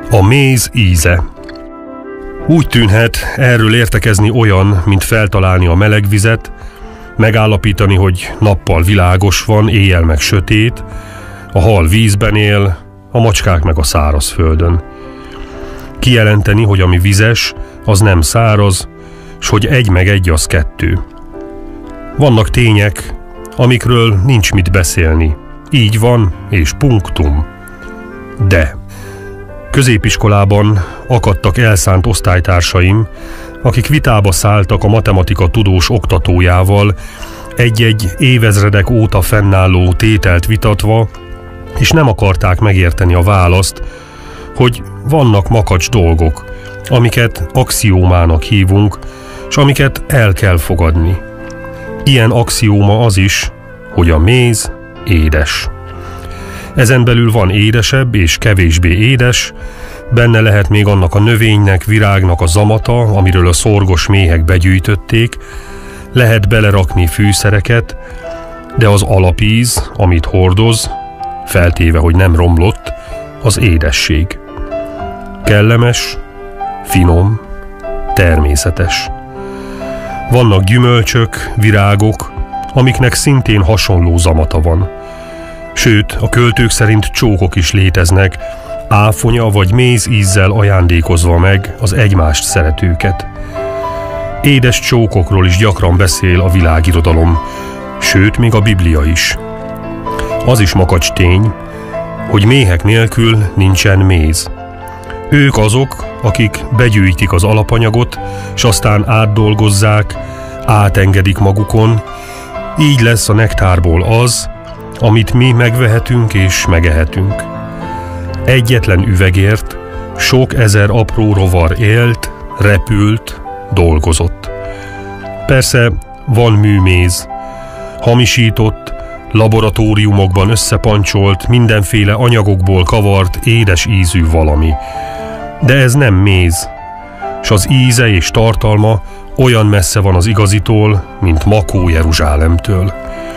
A méz íze. Úgy tűnhet, erről értekezni olyan, mint feltalálni a meleg vizet, megállapítani, hogy nappal világos van, éjjel meg sötét, a hal vízben él, a macskák meg a szárazföldön. Kijelenteni, hogy ami vizes, az nem száraz, s hogy egy meg egy az kettő. Vannak tények, amikről nincs mit beszélni. Így van, és punktum. De középiskolában akadtak elszánt osztálytársaim, akik vitába szálltak a matematika tudós oktatójával, egy-egy évezredek óta fennálló tételt vitatva, és nem akarták megérteni a választ, hogy vannak makacs dolgok, amiket axiómának hívunk, s amiket el kell fogadni. Ilyen axióma az is, hogy a méz édes. Ezen belül van édesebb és kevésbé édes, benne lehet még annak a növénynek, virágnak a zamata, amiről a szorgos méhek begyűjtötték, lehet belerakni fűszereket, de az alapíz, amit hordoz, feltéve, hogy nem romlott, az édesség. Kellemes, finom, természetes. Vannak gyümölcsök, virágok, amiknek szintén hasonló zamata van. Sőt, a költők szerint csókok is léteznek, áfonya vagy méz ízzel ajándékozva meg az egymást szeretőket. Édes csókokról is gyakran beszél a világirodalom, sőt, még a Biblia is. Az is makacs tény, hogy méhek nélkül nincsen méz. Ők azok, akik begyűjtik az alapanyagot, s aztán átdolgozzák, átengedik magukon, így lesz a nektárból az, amit mi megvehetünk és megehetünk. Egyetlen üvegért sok ezer apró rovar élt, repült, dolgozott. Persze van műméz, hamisított, laboratóriumokban összepancsolt, mindenféle anyagokból kavart, édes ízű valami. De ez nem méz, s az íze és tartalma olyan messze van az igazitól, mint Makó Jeruzsálemtől.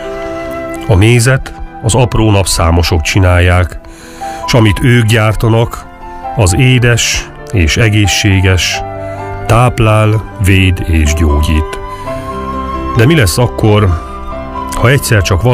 A mézet az apró napszámosok csinálják, s amit ők gyártanak, az édes és egészséges, táplál, véd és gyógyít. De mi lesz akkor, ha egyszer csak